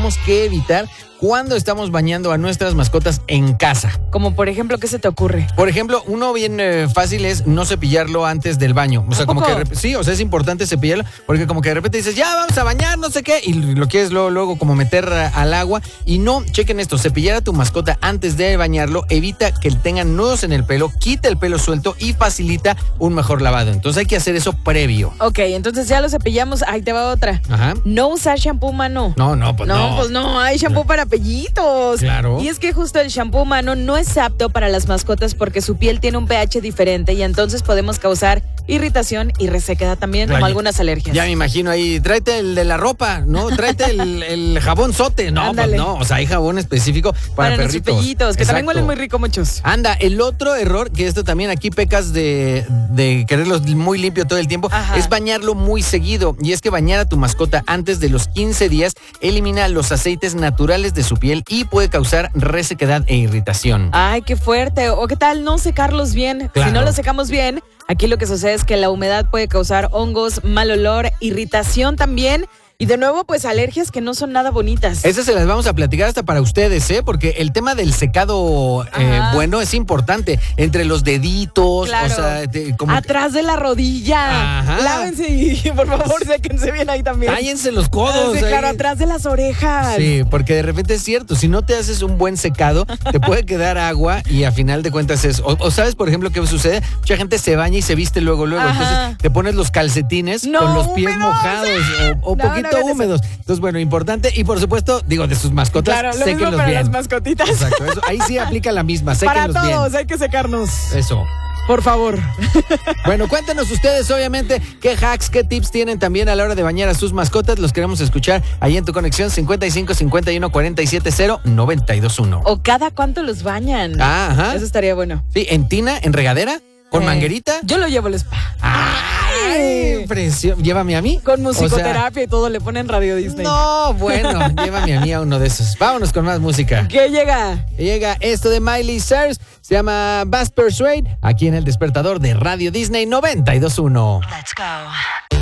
tenemos que evitar cuando estamos bañando a nuestras mascotas en casa. Como por ejemplo, ¿qué se te ocurre? Por ejemplo, uno bien fácil es no cepillarlo antes del baño. O sea, como que sí, o sea, es importante cepillarlo porque como que de repente dices, ya vamos a bañar, no sé qué, y lo quieres luego como meter al agua. Y no, chequen esto, cepillar a tu mascota antes de bañarlo evita que tengan nudos en el pelo, quita el pelo suelto y facilita un mejor lavado. Entonces hay que hacer eso previo. Ok, entonces ya lo cepillamos. Ahí te va otra. Ajá. No usar shampoo humano. No, pues no. No, pues no, hay shampoo para pellitos. Claro. Y es que justo el shampoo humano no es apto para las mascotas porque su piel tiene un pH diferente y entonces podemos causar irritación y resequedad también, como algunas alergias. Ya me imagino ahí, tráete el de la ropa, ¿no? Tráete el jabón sote. No, ándale. Pues no, o sea, hay jabón específico para perritos. Pellitos, que también huelen muy rico muchos. Anda, el otro error, que esto también aquí pecas de quererlos muy limpio todo el tiempo, es bañarlo muy seguido. Y es que bañar a tu mascota antes de los 15 días elimina los aceites naturales de su piel y puede causar resequedad e irritación. Ay, qué fuerte. O qué tal no secarlos bien. Claro. Si no los secamos bien, aquí lo que sucede es que la humedad puede causar hongos, mal olor, irritación también. Y de nuevo, pues alergias que no son nada bonitas. Esas se las vamos a platicar hasta para ustedes, porque el tema del secado bueno es importante. Entre los deditos, claro. O sea, como atrás de la rodilla. Ajá. Lávense y por favor séquense bien ahí también. Cállense los codos. Sí, claro, atrás de las orejas. Sí, porque de repente es cierto, si no te haces un buen secado, te puede quedar agua y a final de cuentas es... O sabes, por ejemplo, qué sucede, mucha gente se baña y se viste luego. Ajá. Entonces te pones los calcetines con los pies mojados o poquito húmedos. Entonces, bueno, importante. Y por supuesto, digo, de sus mascotas, claro, lo séquenlos mismo para bien. las mascotitas. Exacto, eso, ahí sí aplica la misma, séquenlos para todos bien. hay que secarnos. Eso. Por favor. Bueno, cuéntenos ustedes, obviamente, qué hacks, qué tips tienen también a la hora de bañar a sus mascotas. Los queremos escuchar ahí en tu conexión 55 51 47 0 921. O cada cuánto los bañan. Ajá. Eso estaría bueno. Sí, en tina, en regadera, con manguerita. Yo lo llevo al spa. ¡Ay! Impresión. Llévame a mí. Con musicoterapia y todo, le ponen Radio Disney. No, bueno, llévame a mí a uno de esos. Vámonos con más música. ¿Qué llega? Llega esto de Miley Cyrus, se llama Bass Persuade, aquí en El Despertador de Radio Disney 92.1. Let's go.